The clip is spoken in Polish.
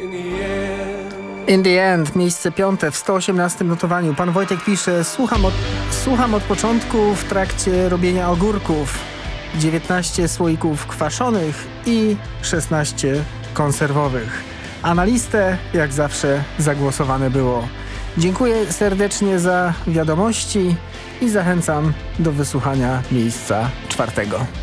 In the End, miejsce 5 w 118 notowaniu. Pan Wojtek pisze: słucham od początku w trakcie robienia ogórków. 19 słoików kwaszonych i 16 konserwowych. A na listę, jak zawsze, zagłosowane było. Dziękuję serdecznie za wiadomości i zachęcam do wysłuchania miejsca 4.